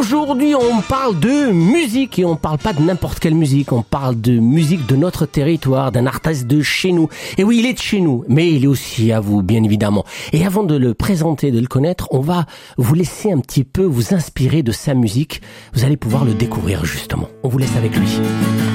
Aujourd'hui, on parle de musique et on parle pas de n'importe quelle musique. On parle de musique de notre territoire, d'un artiste de chez nous. Et oui, il est de chez nous, mais il est aussi à vous, bien évidemment. Et avant de le présenter, de le connaître, on va vous laisser un petit peu vous inspirer de sa musique. Vous allez pouvoir le découvrir justement. On vous laisse avec lui.